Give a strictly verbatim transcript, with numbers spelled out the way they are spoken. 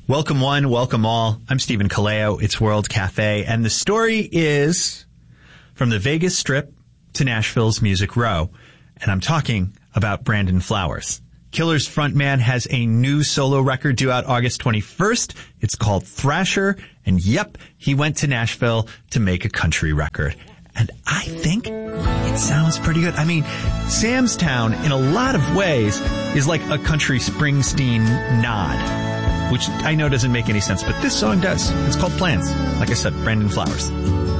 Welcome one, welcome all. I'm Stephen Kaleo. It's World Cafe, and the story is from the Vegas Strip to Nashville's Music Row, and I'm talking about Brandon Flowers. Killer's frontman has a new solo record due out August twenty-first. It's called Thrasher, and yep, he went to Nashville to make a country record. And I think it sounds pretty good. I mean, Sam's Town, in a lot of ways, is like a country Springsteen nod, which I know doesn't make any sense, but this song does. It's called Plans. Like I said, Brandon Flowers.